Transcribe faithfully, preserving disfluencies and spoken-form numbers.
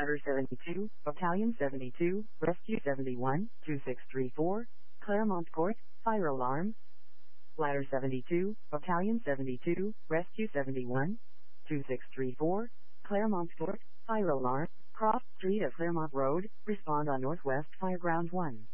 Ladder seventy-two, Battalion seventy-two, Rescue seventy-one, two six three four, Claremont Court, fire alarm. Ladder seventy-two, Battalion seventy-two, Rescue seventy-one, two six three four, Claremont Court, fire alarm. Cross Street at Claremont Road, respond on Northwest Fireground one.